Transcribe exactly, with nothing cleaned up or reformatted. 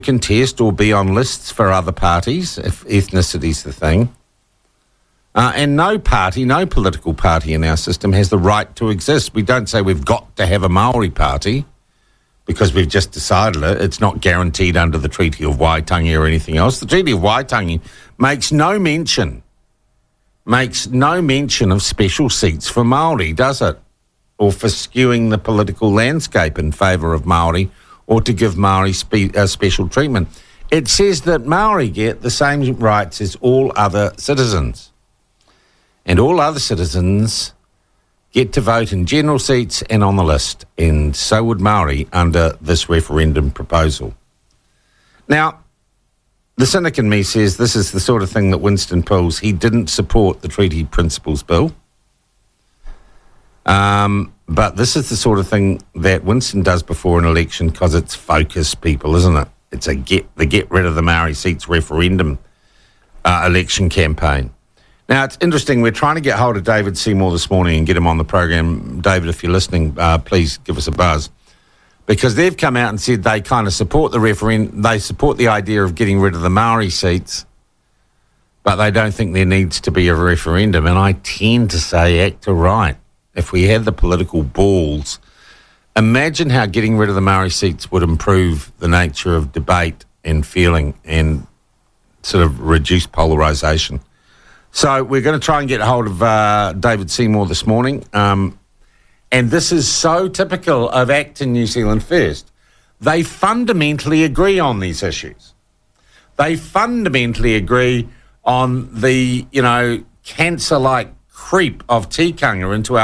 contest or be on lists for other parties if ethnicity's the thing. Uh, and no party, no political party in our system has the right to exist. We don't say we've got to have a Maori party because we've just decided it. It's not guaranteed under the Treaty of Waitangi or anything else. The Treaty of Waitangi makes no mention, makes no mention of special seats for Maori, does it? Or for skewing the political landscape in favour of Maori, or to give Maori spe- uh, special treatment. It says that Maori get the same rights as all other citizens. And all other citizens get to vote in general seats and on the list, and so would Maori under this referendum proposal. Now, the cynic in me says this is the sort of thing that Winston pulls. He didn't support the Treaty Principles Bill. Um, but this is the sort of thing that Winston does before an election because it's focus people, isn't it? It's a get the get rid of the Maori seats referendum uh, election campaign. Now, it's interesting. We're trying to get hold of David Seymour this morning and get him on the program. David, if you're listening, uh, please give us a buzz. Because they've come out and said they kind of support the referendum. They support the idea of getting rid of the Maori seats, but they don't think there needs to be a referendum. And I tend to say act to right. If we had the political balls, imagine how getting rid of the Maori seats would improve the nature of debate and feeling and sort of reduce polarisation. So we're going to try and get hold of uh, David Seymour this morning. Um, and this is so typical of ACT in New Zealand First. They fundamentally agree on these issues. They fundamentally agree on the, you know, cancer-like creep of tikanga into our